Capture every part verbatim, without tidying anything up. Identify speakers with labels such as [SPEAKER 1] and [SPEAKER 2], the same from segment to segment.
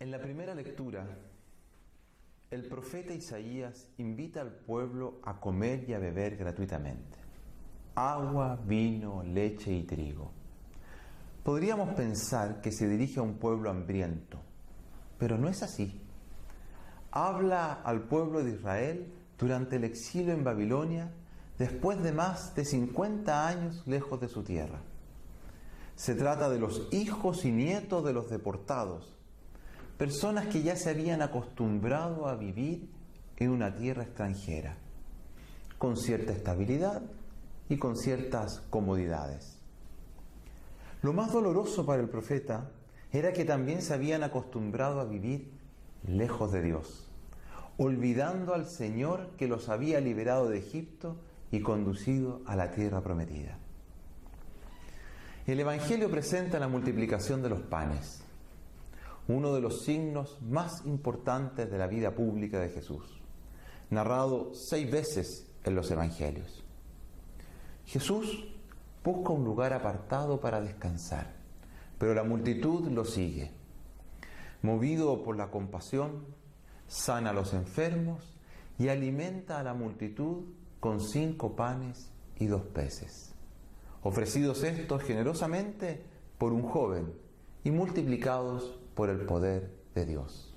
[SPEAKER 1] En la primera lectura, el profeta Isaías invita al pueblo a comer y a beber gratuitamente. Agua, vino, leche y trigo. Podríamos pensar que se dirige a un pueblo hambriento, pero no es así. Habla al pueblo de Israel durante el exilio en Babilonia, después de más de cincuenta años lejos de su tierra. Se trata de los hijos y nietos de los deportados, personas que ya se habían acostumbrado a vivir en una tierra extranjera, con cierta estabilidad y con ciertas comodidades. Lo más doloroso para el profeta era que también se habían acostumbrado a vivir lejos de Dios, olvidando al Señor que los había liberado de Egipto y conducido a la tierra prometida. El Evangelio presenta la multiplicación de los panes, uno de los signos más importantes de la vida pública de Jesús, narrado seis veces en los Evangelios. Jesús busca un lugar apartado para descansar, pero la multitud lo sigue. Movido por la compasión, sana a los enfermos y alimenta a la multitud con cinco panes y dos peces, ofrecidos estos generosamente por un joven y multiplicados por el poder de Dios.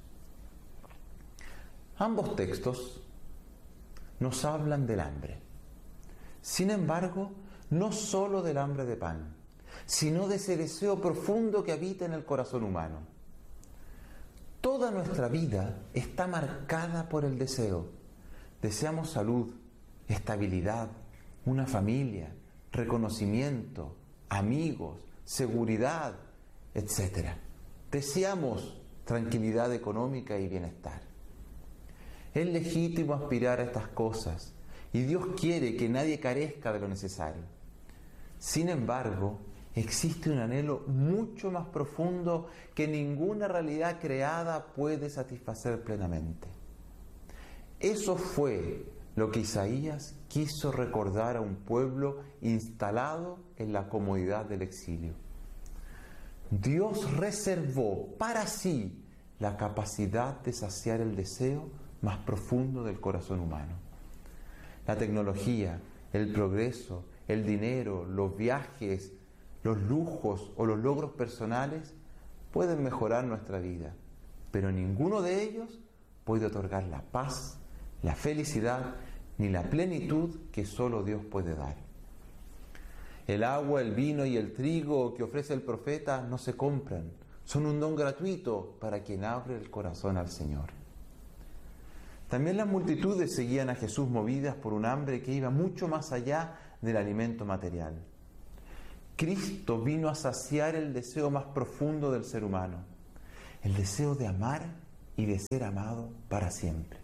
[SPEAKER 1] Ambos textos nos hablan del hambre. Sin embargo, no solo del hambre de pan, sino de ese deseo profundo que habita en el corazón humano. Toda nuestra vida está marcada por el deseo. Deseamos salud, estabilidad, una familia, reconocimiento, amigos, seguridad, etcétera. Deseamos tranquilidad económica y bienestar. Es legítimo aspirar a estas cosas y Dios quiere que nadie carezca de lo necesario. Sin embargo, existe un anhelo mucho más profundo que ninguna realidad creada puede satisfacer plenamente. Eso fue lo que Isaías quiso recordar a un pueblo instalado en la comodidad del exilio. Dios reservó para sí la capacidad de saciar el deseo más profundo del corazón humano. La tecnología, el progreso, el dinero, los viajes, los lujos o los logros personales pueden mejorar nuestra vida, pero ninguno de ellos puede otorgar la paz, la felicidad ni la plenitud que solo Dios puede dar. El agua, el vino y el trigo que ofrece el profeta no se compran, son un don gratuito para quien abre el corazón al Señor. También las multitudes seguían a Jesús movidas por un hambre que iba mucho más allá del alimento material. Cristo vino a saciar el deseo más profundo del ser humano, el deseo de amar y de ser amado para siempre.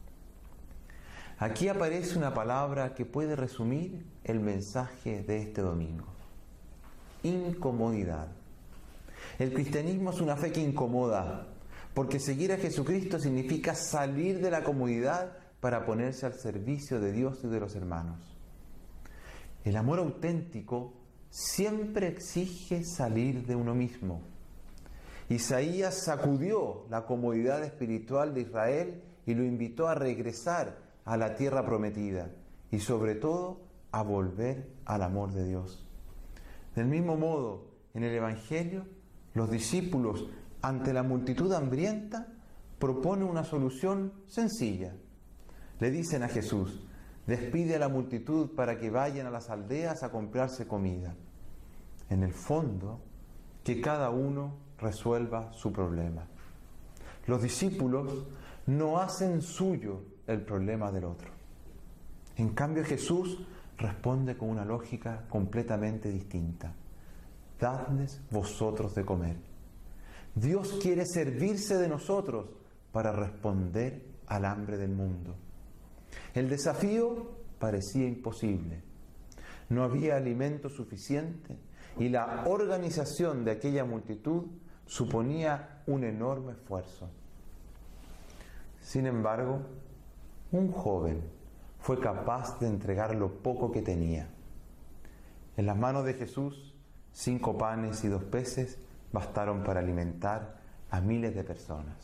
[SPEAKER 1] Aquí aparece una palabra que puede resumir el mensaje de este domingo: incomodidad. El cristianismo es una fe que incomoda, porque seguir a Jesucristo significa salir de la comodidad para ponerse al servicio de Dios y de los hermanos. El amor auténtico siempre exige salir de uno mismo. Isaías sacudió la comodidad espiritual de Israel y lo invitó a regresar a la tierra prometida y sobre todo a volver al amor de Dios. Del mismo modo, en el Evangelio, los discípulos, ante la multitud hambrienta, proponen una solución sencilla. Le dicen a Jesús: despide a la multitud para que vayan a las aldeas a comprarse comida. En el fondo, que cada uno resuelva su problema. Los discípulos no hacen suyo el problema del otro. En cambio, Jesús responde con una lógica completamente distinta: dadles vosotros de comer. Dios quiere servirse de nosotros para responder al hambre del mundo. El desafío parecía imposible. No había alimento suficiente y la organización de aquella multitud suponía un enorme esfuerzo. Sin embargo, un joven fue capaz de entregar lo poco que tenía. En las manos de Jesús, cinco panes y dos peces bastaron para alimentar a miles de personas.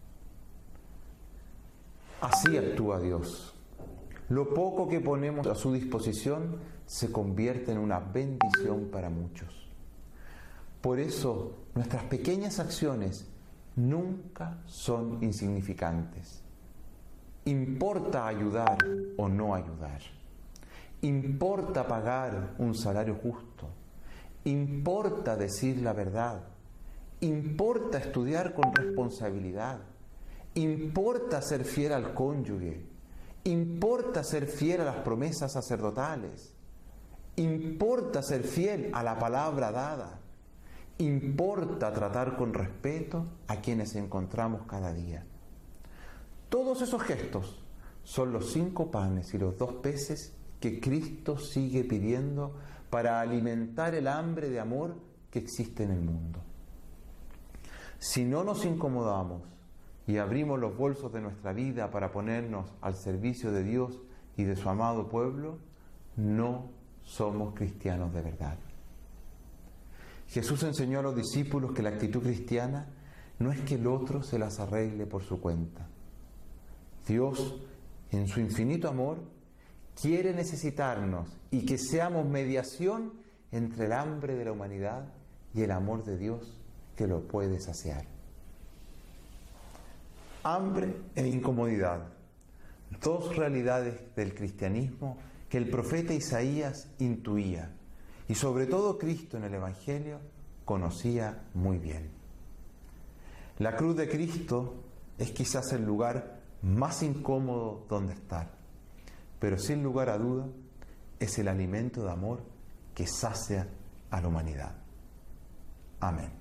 [SPEAKER 1] Así actúa Dios. Lo poco que ponemos a su disposición se convierte en una bendición para muchos. Por eso, nuestras pequeñas acciones nunca son insignificantes. Importa ayudar o no ayudar. Importa pagar un salario justo. Importa decir la verdad. Importa estudiar con responsabilidad. Importa ser fiel al cónyuge. Importa ser fiel a las promesas sacerdotales. Importa ser fiel a la palabra dada. Importa tratar con respeto a quienes encontramos cada día. Todos esos gestos son los cinco panes y los dos peces que Cristo sigue pidiendo para alimentar el hambre de amor que existe en el mundo. Si no nos incomodamos y abrimos los bolsos de nuestra vida para ponernos al servicio de Dios y de su amado pueblo, no somos cristianos de verdad. Jesús enseñó a los discípulos que la actitud cristiana no es que el otro se las arregle por su cuenta. Dios, en su infinito amor, quiere necesitarnos y que seamos mediación entre el hambre de la humanidad y el amor de Dios que lo puede saciar. Hambre e incomodidad, dos realidades del cristianismo que el profeta Isaías intuía y sobre todo Cristo en el Evangelio conocía muy bien. La cruz de Cristo es quizás el lugar más incómodo donde estar, pero sin lugar a duda es el alimento de amor que sacia a la humanidad. Amén.